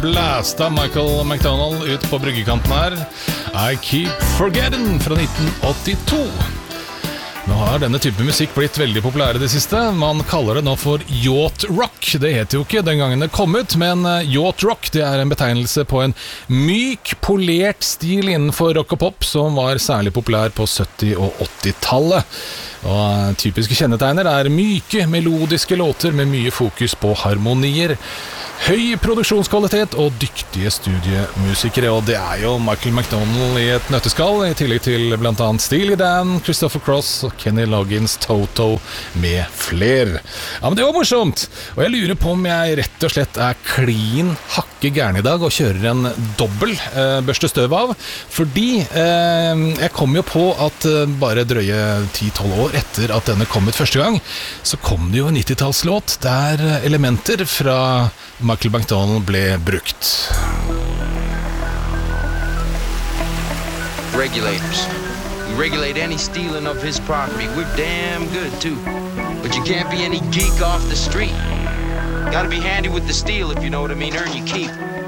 Blæsta Michael McDonald ut på bryggekanten her. I Keep Forgetting fra 1982. Nå har denne type musikk blitt veldig populær i det siste. Man kaller det nå for yacht rock. Det heter jo ikke den gangen det kom ut, men yacht rock det er en betegnelse på en myk, polert stil innenfor rock og pop som var særlig populær på 70- og 80-tallet. Og typiske kjennetegner er myke, melodiske låter med mye fokus på harmonier, høy produksjonskvalitet og dyktige studiemusikere, og det er jo Michael McDonald i et nøtteskall, i tillegg til blant annet Steely Dan, Christopher Cross, Kenny Loggins, Toto med fler. Ja, men det var morsomt, og jeg lurer på om jeg rett og slett er klin hakke gæren i dag og kjører en dobbel børste støv av, fordi jeg kom jo på at bare drøye 10-12 år etter at denne kom ut første gang, så kom det jo en 90-tallslåt der elementer fra Michael McDonald ble brukt. Regulators. We regulate any stealing of his property. We're damn good too. But you can't be any geek off the street. Gotta be handy with the steel if you know what I mean. Earn your keep.